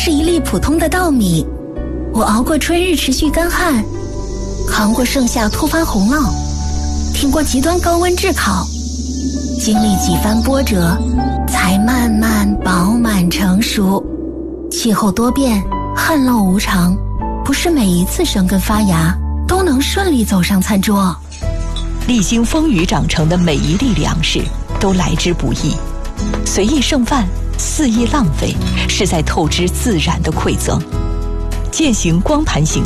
是一粒普通的稻米，我熬过春日持续干旱，扛过盛夏突发洪涝，挺过极端高温炙烤，经历几番波折，才慢慢饱满成熟。气候多变，旱涝无常，不是每一次生根发芽都能顺利走上餐桌。 历经风雨长成的每一粒粮食都来之不易，随意剩饭，肆意浪费，是在透支自然的馈赠。践行光盘型